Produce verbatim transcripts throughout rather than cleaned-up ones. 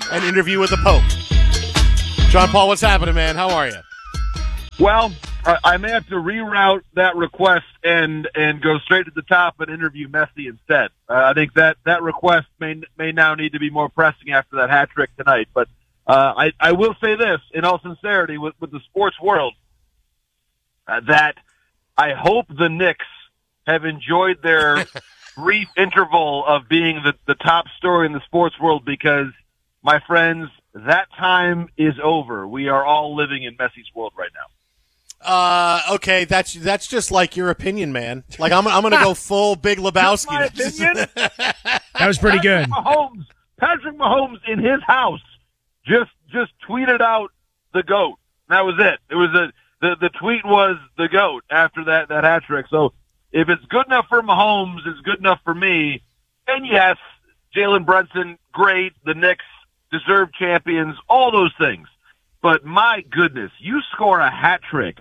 an interview with the Pope. John Paul, what's happening, man? How are you? Well, I, I may have to reroute that request and and go straight to the top and interview Messi instead. Uh, I think that, that request may may now need to be more pressing after that hat trick tonight. But uh, I, I will say this, in all sincerity, with, with the sports world, uh, that I hope the Knicks have enjoyed their brief interval of being the, the top story in the sports world because, my friends, that time is over. We are all living in Messi's world right now. Uh, okay, that's that's just like your opinion, man. Like I'm I'm gonna go full Big Lebowski. My opinion? That was pretty good. Patrick Mahomes, Patrick Mahomes in his house just just tweeted out the GOAT. That was it. It was a the the tweet was the GOAT after that that hat trick. So if it's good enough for Mahomes, it's good enough for me. And yes, Jalen Brunson, great. The Knicks deserved champions. All those things. But my goodness, you score a hat trick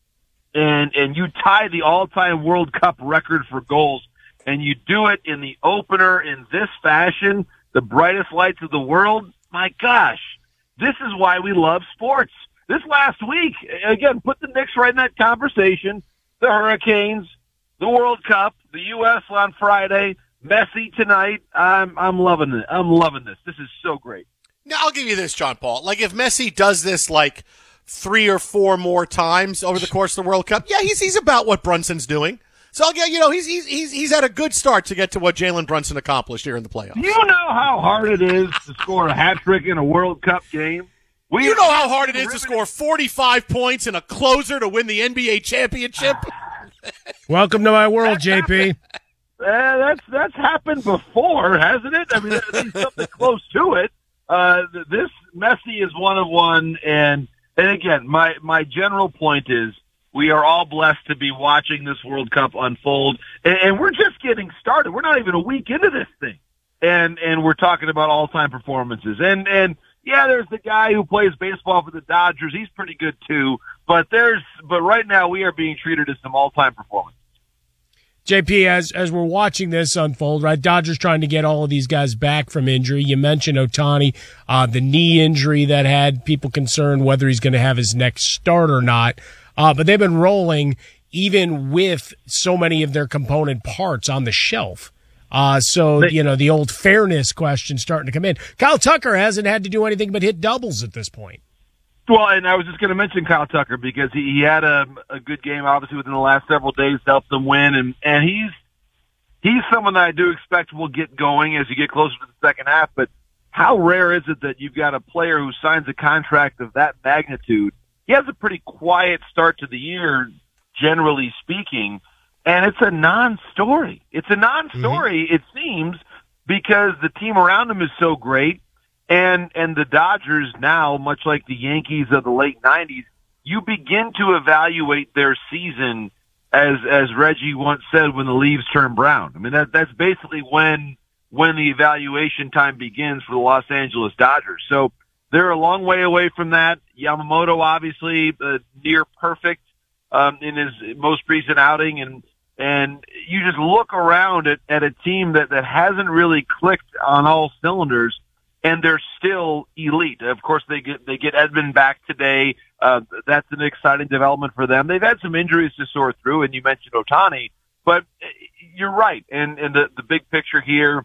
and and you tie the all-time World Cup record for goals, and you do it in the opener in this fashion, the brightest lights of the world. My gosh, this is why we love sports. This last week, again, put the Knicks right in that conversation. The Hurricanes, the World Cup, the U S on Friday, Messi tonight. I'm I'm loving it. I'm loving this. This is so great. Now, I'll give you this, John Paul. Like, if Messi does this, like, three or four more times over the course of the World Cup, yeah, he's he's about what Brunson's doing. So, I'll get, you know, he's he's he's he's had a good start to get to what Jalen Brunson accomplished here in the playoffs. Do you know how hard it is to score a hat trick in a World Cup game? We you know how hard it is to score forty-five points in a closer to win the N B A championship? Welcome to my world, J P. Uh, that's that's happened before, hasn't it? I mean, at least something close to it. Uh, this Messi is one of one, and and again, my my general point is we are all blessed to be watching this World Cup unfold, and, and we're just getting started. We're not even a week into this thing, and and we're talking about all time performances, and and yeah, there's the guy who plays baseball for the Dodgers. He's pretty good too, but there's but right now we are being treated as some all time performances. J P, as as we're watching this unfold, right, Dodgers trying to get all of these guys back from injury. You mentioned Ohtani, uh, the knee injury that had people concerned whether he's going to have his next start or not. Uh, but they've been rolling even with so many of their component parts on the shelf. Uh, so, you know, the old fairness question starting to come in. Kyle Tucker hasn't had to do anything but hit doubles at this point. Well, and I was just going to mention Kyle Tucker because he, he had a, a good game, obviously, within the last several days to help them win, and, and he's he's someone that I do expect will get going as you get closer to the second half. But how rare is it that you've got a player who signs a contract of that magnitude? He has a pretty quiet start to the year, generally speaking, and it's a non-story. It's a non-story, mm-hmm. it seems, because the team around him is so great. And and the Dodgers now, much like the Yankees of the late nineties, you begin to evaluate their season as as Reggie once said, when the leaves turn brown. I mean, that that's basically when when the evaluation time begins for the Los Angeles Dodgers. So they're a long way away from that. Yamamoto, obviously, uh, near perfect um, in his most recent outing, and and you just look around at, at a team that, that hasn't really clicked on all cylinders. And they're still elite. Of course, they get they get Edman back today. Uh, that's an exciting development for them. They've had some injuries to sort through, and you mentioned Ohtani, but you're right. And and the the big picture here,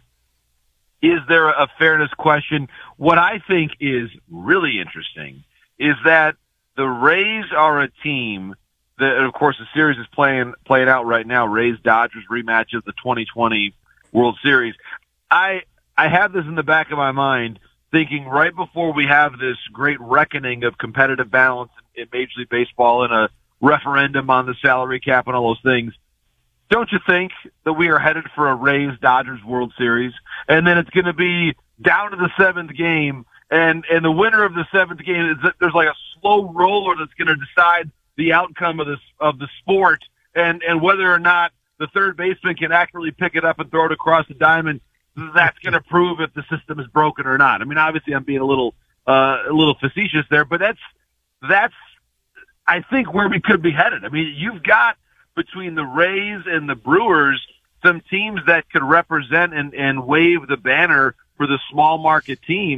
is there a fairness question? What I think is really interesting is that the Rays are a team that, and of course, the series is playing playing out right now. Rays Dodgers rematch of the twenty twenty World Series. I. I have this in the back of my mind, thinking right before we have this great reckoning of competitive balance in Major League Baseball and a referendum on the salary cap and all those things, don't you think that we are headed for a Rays-Dodgers World Series? And then it's going to be down to the seventh game, and, and the winner of the seventh game, is that there's like a slow roller that's going to decide the outcome of this of the sport, and, and whether or not the third baseman can accurately pick it up and throw it across the diamond. That's going to prove if the system is broken or not. I mean, obviously, I'm being a little uh, a little facetious there, but that's that's I think where we could be headed. I mean, you've got between the Rays and the Brewers some teams that could represent and, and wave the banner for the small market teams.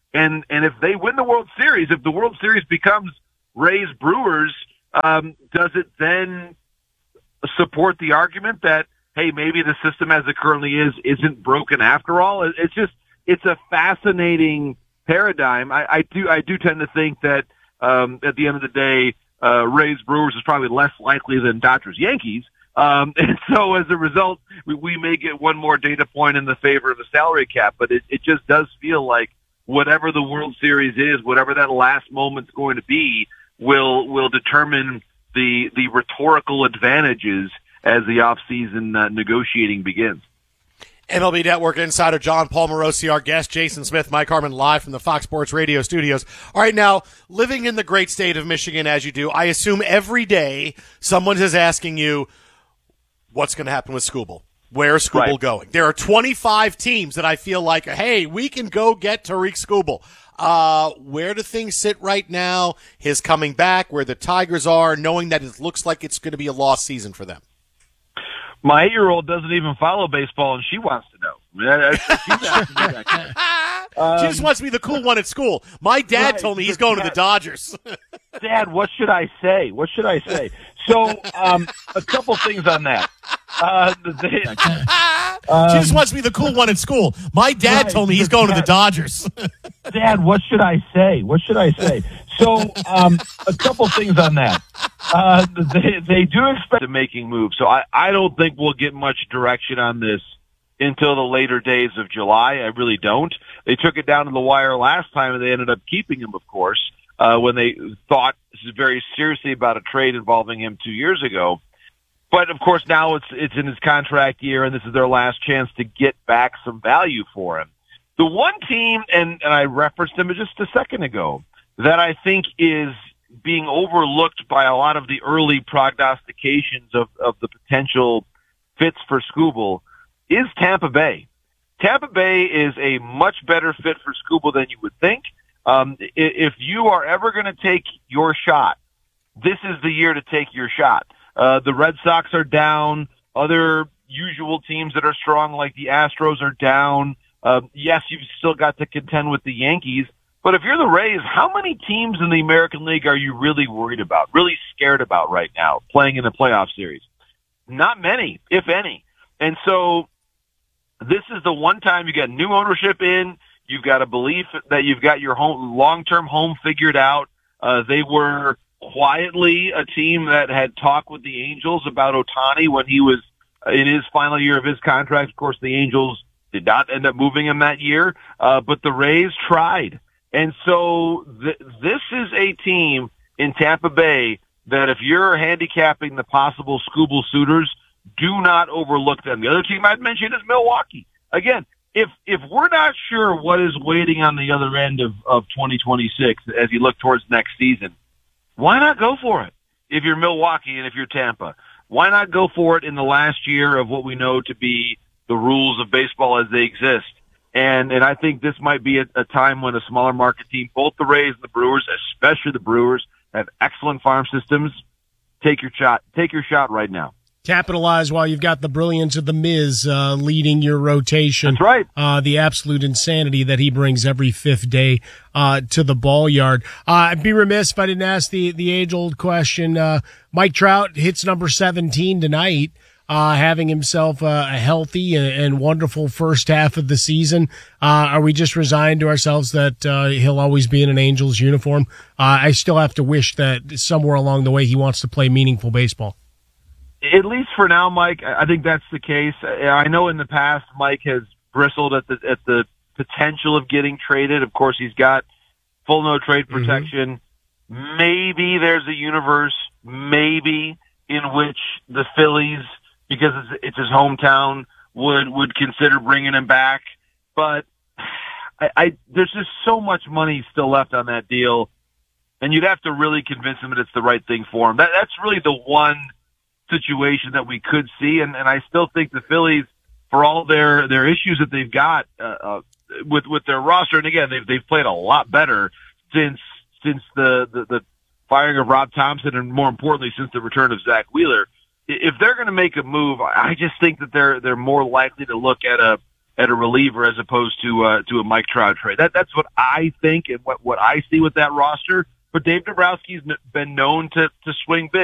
And and if they win the World Series, if the World Series becomes Rays Brewers, um, does it then support the argument that, hey, maybe the system as it currently is isn't broken after all? It's just it's a fascinating paradigm. I, I do I do tend to think that um, at the end of the day, uh, Rays Brewers is probably less likely than Dodgers Yankees. Um, and so as a result, we, we may get one more data point in the favor of the salary cap. But it, it just does feel like whatever the World Series is, whatever that last moment's going to be, will will determine the the rhetorical advantages as the offseason uh, negotiating begins. M L B Network insider John Paul Morosi, our guest, Jason Smith, Mike Harmon, live from the Fox Sports Radio studios. All right, now, living in the great state of Michigan as you do, I assume every day someone is asking you, what's going to happen with Skubal? Where's Skubal right. going? There are twenty-five teams that I feel like, hey, we can go get Tariq Skubal. Uh, where do things sit right now? His coming back, where the Tigers are, knowing that it looks like it's going to be a lost season for them. My eight-year-old doesn't even follow baseball, and she wants to know. She's asking me that question. Um, she just wants to be the cool one at school. My dad right, told me he's going Dad, to the Dodgers. Dad, what should I say? What should I say? So, um, a couple things on that. Uh, they, um, she just wants to be the cool one at school. My dad right, told me he's going to the Dodgers. Dad, what should I say? What should I say? So, um, a couple things on that. Uh, they, they do expect making moves, so I, I don't think we'll get much direction on this until the later days of July. I really don't. They took it down to the wire last time, and they ended up keeping him, of course, uh, when they thought very seriously about a trade involving him two years ago. But, of course, now it's it's in his contract year, and this is their last chance to get back some value for him. The one team, and, and I referenced him just a second ago, that I think is being overlooked by a lot of the early prognostications of, of the potential fits for Skubal is Tampa Bay. Tampa Bay is a much better fit for Skubal than you would think. Um, if you are ever going to take your shot, this is the year to take your shot. Uh, the Red Sox are down. Other usual teams that are strong, like the Astros, are down. Uh, yes, you've still got to contend with the Yankees. But if you're the Rays, how many teams in the American League are you really worried about, really scared about right now, playing in the playoff series? Not many, if any. And so this is the one time you got new ownership in. You've got a belief that you've got your home, long-term home figured out. Uh, they were quietly a team that had talked with the Angels about Ohtani when he was in his final year of his contract. Of course, the Angels did not end up moving him that year, uh, but the Rays tried. And so th- this is a team in Tampa Bay that if you're handicapping the possible Skubal suitors, do not overlook them. The other team I'd mention is Milwaukee. Again, if if we're not sure what is waiting on the other end of, of twenty twenty-six as you look towards next season, why not go for it if you're Milwaukee and if you're Tampa? Why not go for it in the last year of what we know to be the rules of baseball as they exist? And and I think this might be a, a time when a smaller market team, both the Rays and the Brewers, especially the Brewers, have excellent farm systems. Take your shot. Take your shot right now. Capitalize while you've got the brilliance of the Miz uh, leading your rotation. That's right. Uh, the absolute insanity that he brings every fifth day uh, to the ball yard. Uh, I'd be remiss if I didn't ask the, the age-old question. Uh, Mike Trout hits number seventeen tonight. Uh, having himself uh, a healthy and, and wonderful first half of the season. Uh, are we just resigned to ourselves that uh, he'll always be in an Angels uniform? Uh, I still have to wish that somewhere along the way he wants to play meaningful baseball. At least for now, Mike, I think that's the case. I know in the past Mike has bristled at the at the potential of getting traded. Of course, he's got full no trade protection. Mm-hmm. Maybe there's a universe, maybe, in which the Phillies, because it's, it's his hometown, would would consider bringing him back. But I, I there's just so much money still left on that deal, and you'd have to really convince him that it's the right thing for him. That that's really the one situation that we could see, and, and I still think the Phillies, for all their their issues that they've got uh, uh, with with their roster, and again they've they've played a lot better since since the, the the firing of Rob Thompson, and more importantly since the return of Zach Wheeler. If they're going to make a move, I just think that they're they're more likely to look at a at a reliever as opposed to uh, to a Mike Trout trade. That that's what I think and what what I see with that roster. But Dave Dombrowski's been known to to swing big.